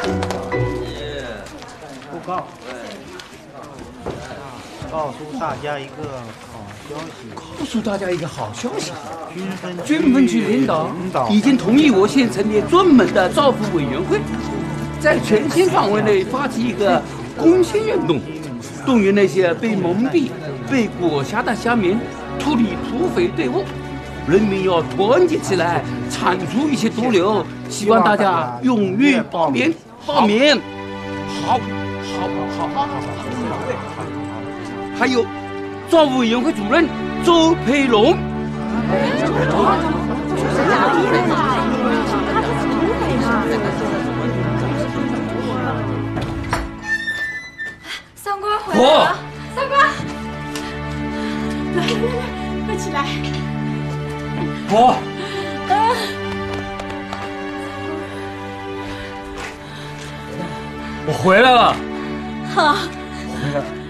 布告，告诉大家一个好消息。 告诉大家一个好消息， 军分区领导已经同意我县成立专门的造福委员会，在全县范围内发起一个攻坚运动，动员那些被蒙蔽、被裹挟的乡民脱离土匪队伍。人民要团结起来，铲除一些毒瘤。希望大家踊跃报名。好。还有，造福委员会主任周培龙。 三官回来了，三官，来，快起来。 我回来了。 好。 回来了。